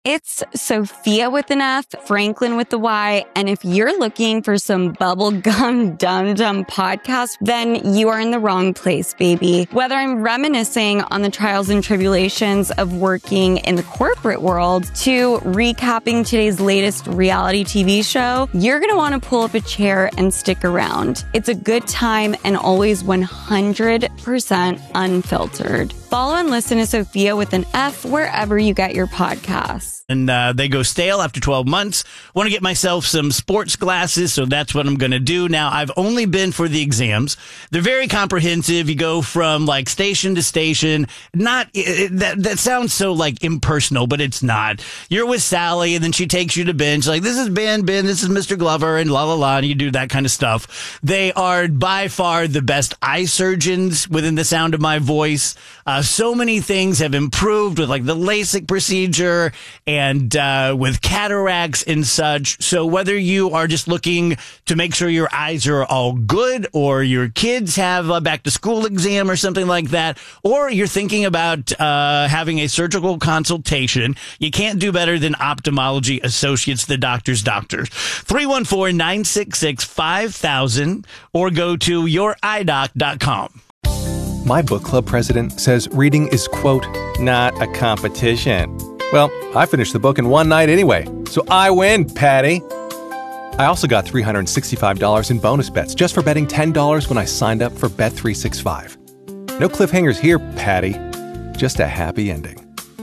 It's Sophia with an F, Franklin with the Y, and if you're looking for some bubblegum dum-dum podcast, then you are in the wrong place, baby. Whether I'm reminiscing on the trials and tribulations of working in the corporate world to recapping today's latest reality TV show, you're going to want to pull up a chair and stick around. It's a good time and always 100% unfiltered. Follow and listen to Sophia with an F wherever you get your podcasts. And they go stale after 12 months. Want to get myself some sports glasses, so that's what I'm going to do. Now, I've only been for the exams. They're very comprehensive. You go from like station to station. That sounds so like impersonal, but it's not. You're with Sally, and then she takes you to Ben. She's like, this is Ben, this is Mr. Glover, and la la la, and you do that kind of stuff. They are by far the best eye surgeons within the sound of my voice. So many things have improved with like the LASIK procedure and with cataracts and such. So whether you are just looking to make sure your eyes are all good, or your kids have a back to school exam or something like that, or you're thinking about having a surgical consultation, you can't do better than Ophthalmology Associates, the doctor's doctors. 314-966-5000 or go to youridoc.com. My book club president says reading is, quote, not a competition. Well, I finished the book in one night anyway, so I win, Patty. I also got $365 in bonus bets just for betting $10 when I signed up for Bet365. No cliffhangers here, Patty. Just a happy ending.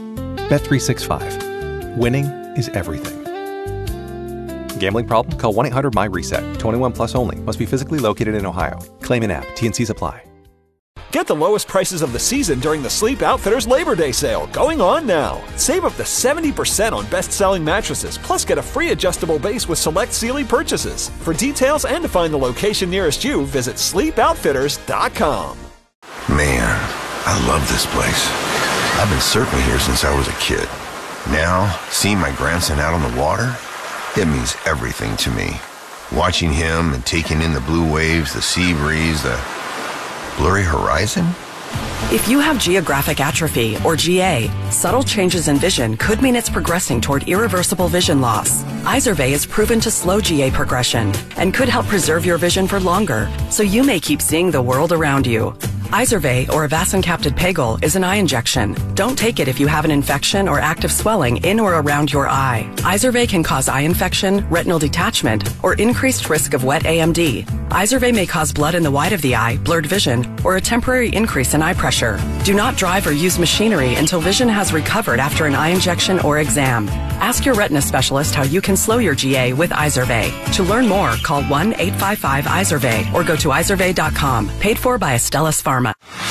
Bet365. Winning is everything. Gambling problem? Call 1-800-MY-RESET. 21 plus only. Must be physically located in Ohio. Claim in app. T&Cs apply. Get the lowest prices of the season during the Sleep Outfitters Labor Day sale, going on now. Save up to 70% on best-selling mattresses, plus get a free adjustable base with select Sealy purchases. For details and to find the location nearest you, visit sleepoutfitters.com. Man, I love this place. I've been surfing here since I was a kid. Now, seeing my grandson out on the water, it means everything to me. Watching him and taking in the blue waves, the sea breeze, the blurry horizon? If you have geographic atrophy, or GA, subtle changes in vision could mean it's progressing toward irreversible vision loss. Izervay is proven to slow GA progression and could help preserve your vision for longer, so you may keep seeing the world around you. Izervay, or avacincaptad pegol, is an eye injection. Don't take it if you have an infection or active swelling in or around your eye. Izervay can cause eye infection, retinal detachment, or increased risk of wet AMD. Izervay may cause blood in the white of the eye, blurred vision, or a temporary increase in eye pressure. Do not drive or use machinery until vision has recovered after an eye injection or exam. Ask your retina specialist how you can slow your GA with Izervay. To learn more, call 1-855-IZERVAY or go to izervay.com. Paid for by Astellas Pharma.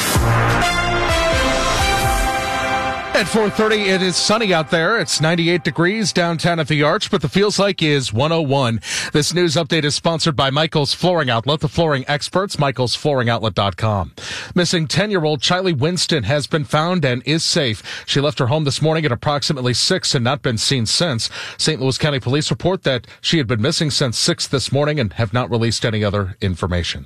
At 4:30, it is sunny out there. It's 98 degrees downtown at the Arch, but the feels like is 101. This news update is sponsored by Michael's Flooring Outlet, the flooring experts, michaelsflooringoutlet.com. Missing 10-year-old Chiley Winston has been found and is safe. She left her home this morning at approximately 6 and not been seen since. St. Louis County Police report that she had been missing since 6 this morning and have not released any other information.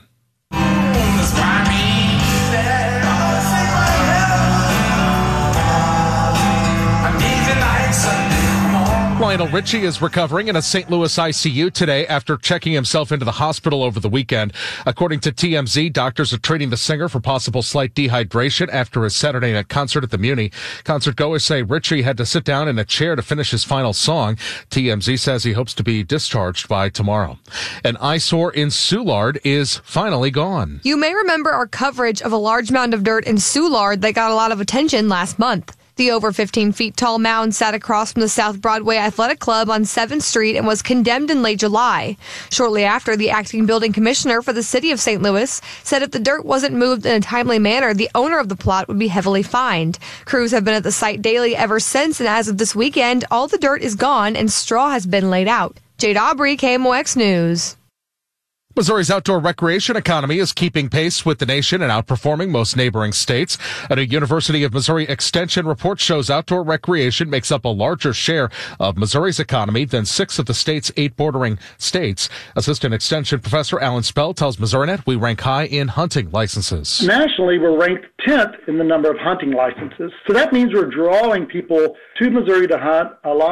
Lionel Richie is recovering in a St. Louis ICU today after checking himself into the hospital over the weekend. According to TMZ, doctors are treating the singer for possible slight dehydration after his Saturday night concert at the Muni. Concert goers say Richie had to sit down in a chair to finish his final song. TMZ says he hopes to be discharged by tomorrow. An eyesore in Soulard is finally gone. You may remember our coverage of a large mound of dirt in Soulard that got a lot of attention last month. The over 15 feet tall mound sat across from the South Broadway Athletic Club on 7th Street and was condemned in late July. Shortly after, the acting building commissioner for the city of St. Louis said if the dirt wasn't moved in a timely manner, the owner of the plot would be heavily fined. Crews have been at the site daily ever since, and as of this weekend, all the dirt is gone and straw has been laid out. Jade Aubrey, KMOX News. Missouri's outdoor recreation economy is keeping pace with the nation and outperforming most neighboring states. A new University of Missouri Extension report shows outdoor recreation makes up a larger share of Missouri's economy than 6 of the state's 8 bordering states. Assistant Extension Professor Alan Spell tells MissouriNet we rank high in hunting licenses. Nationally, we're ranked 10th in the number of hunting licenses. So that means we're drawing people to Missouri to hunt. A lot